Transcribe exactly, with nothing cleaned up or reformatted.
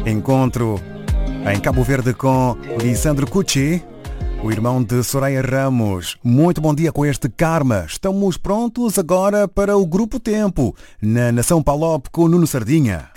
Encontro em Cabo Verde com Lisandro Cucci, o irmão de Soraya Ramos. Muito bom dia com este Karma. Estamos prontos agora para o Grupo Tempo, na Nação Palop com Nuno Sardinha.